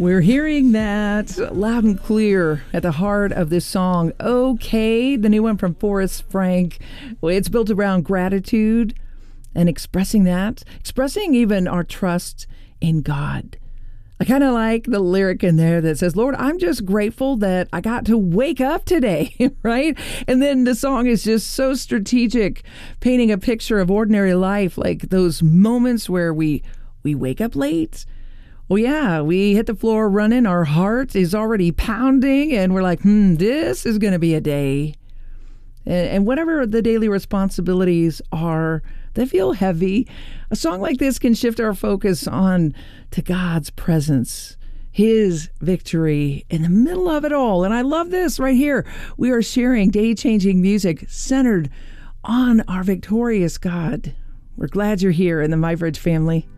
We're hearing that loud and clear at the heart of this song, Okay, the new one from Forrest Frank. It's built around gratitude and expressing even our trust in God. I kind of like the lyric in there that says, Lord, I'm just grateful that I got to wake up today, right? And then the song is just so strategic, painting a picture of ordinary life, like those moments where we wake up late. Well, yeah, we hit the floor running, our heart is already pounding, and we're like, this is going to be a day. And whatever the daily responsibilities are that feel heavy, a song like this can shift our focus on to God's presence, His victory in the middle of it all. And I love this right here. We are sharing day-changing music centered on our victorious God. We're glad you're here in the MyBridge family.